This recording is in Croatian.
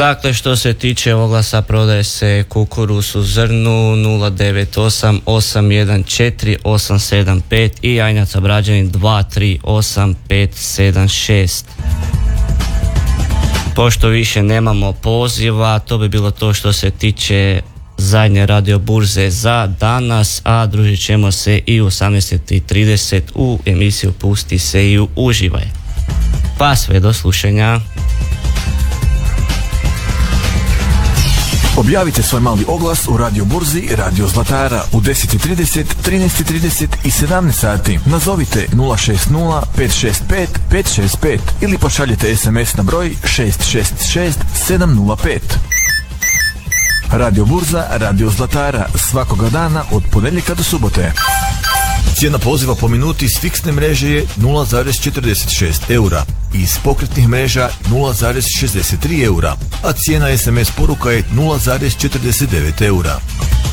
Dakle, što se tiče oglasa, prodaje se kukuruz u zrnu 098 814 875 i jajnjac obrađeni 238 576. Pošto više nemamo poziva, to bi bilo to što se tiče zadnje radio burze za danas, a družit ćemo se i u 18:30 u emisiju Pusti se i uživaj. Pa sve do slušanja. Objavite svoj mali oglas u Radio Burzi Radio Zlatara u 10:30, 13:30 i 17 sati. Nazovite 060 565 565 ili pošaljite SMS na broj 666 705. Radio Burza Radio Zlatara svakoga dana od ponedjeljka do subote. Cijena poziva po minuti s fiksne mreže je 0,46 eura i iz pokretnih mreža 0,63 eura, a cijena SMS poruka je 0,49 eura.